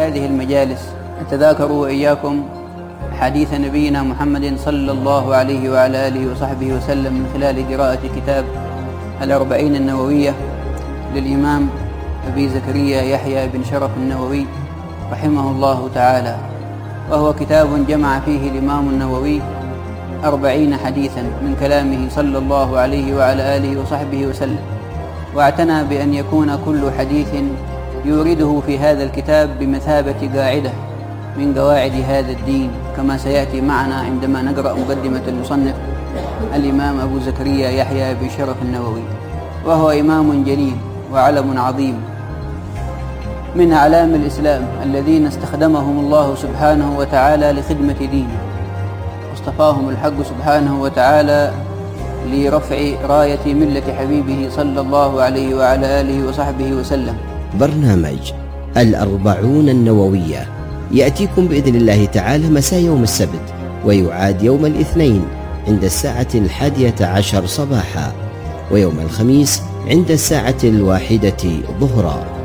هذه المجالس نتذاكر وإياكم حديث نبينا محمد صلى الله عليه وعلى آله وصحبه وسلم من خلال قراءة كتاب الأربعين النووية للإمام أبي زكريا يحيى بن شرف النووي رحمه الله تعالى، وهو كتاب جمع فيه الإمام النووي 40 حديثا من كلامه صلى الله عليه وعلى آله وصحبه وسلم، واعتنى بأن يكون كل حديث يورده في هذا الكتاب بمثابة قاعدة من قواعد هذا الدين، كما سيأتي معنا عندما نقرأ مقدمة المصنف الإمام أبو زكريا يحيى بن شرف النووي. وهو إمام جليل وعلم عظيم من أعلام الإسلام الذين استخدمهم الله سبحانه وتعالى لخدمة دينه، واصطفاهم الحق سبحانه وتعالى لرفع راية ملة حبيبه صلى الله عليه وعلى آله وصحبه وسلم. برنامج الأربعون النووية يأتيكم بإذن الله تعالى مساء يوم السبت، ويعاد يوم الاثنين عند الساعة 11 صباحا، ويوم الخميس عند الساعة 1 ظهرا.